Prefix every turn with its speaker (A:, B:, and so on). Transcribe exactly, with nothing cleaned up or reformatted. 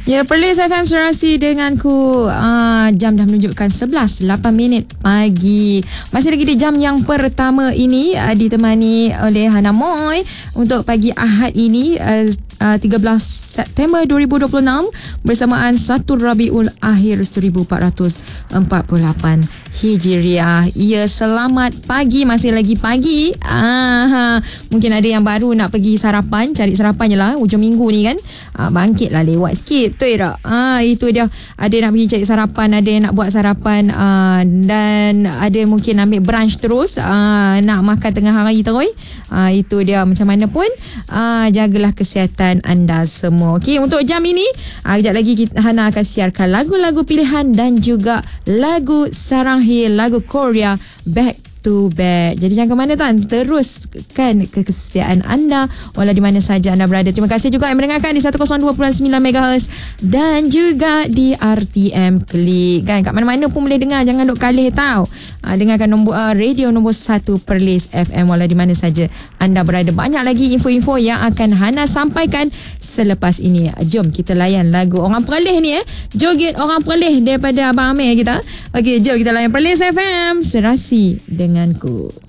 A: Ya, Perlis F M Serasi denganku. uh, Jam dah menunjukkan sebelas lapan minit pagi. Masih lagi di jam yang pertama ini, uh, ditemani oleh Hana Moy untuk pagi Ahad ini, uh, uh, tiga belas September dua ribu dua puluh enam, bersamaan satu Rabiul Akhir seribu empat ratus empat puluh lapan Hijriah. Ya, selamat pagi. Masih lagi pagi. ah, Mungkin ada yang baru nak pergi sarapan, cari sarapan je lah hujung minggu ni kan. ah, Bangkitlah lewat sikit, betul tak? Ah, itu dia. Ada nak pergi cari sarapan, ada yang nak buat sarapan, ah, dan ada mungkin ambil brunch terus, ah, nak makan tengah hari terus. ah, Itu dia. Macam mana pun, ah, jagalah kesihatan anda semua. Okey, untuk jam ini, ah, kejap lagi kita, Hana akan siarkan lagu-lagu pilihan dan juga lagu Sarang He, lagu Korea Back to Back. Jadi jangan ke mana tuan, teruskan kesetiaan anda walau di mana saja anda berada. Terima kasih juga yang mendengarkan di seratus dua puluh sembilan megahertz dan juga di R T M Klik kan. Kat mana-mana pun boleh dengar, jangan duk kalih tau. Ha, dengarkan nombor uh, radio nombor satu Perlis F M walau di mana saja anda berada. Banyak lagi info-info yang akan Hana sampaikan selepas ini. Jom kita layan lagu orang Perlis ni eh. Joget orang Perlis daripada Abang Amir kita. Okey, jom kita layan Perlis F M Serasi denganku.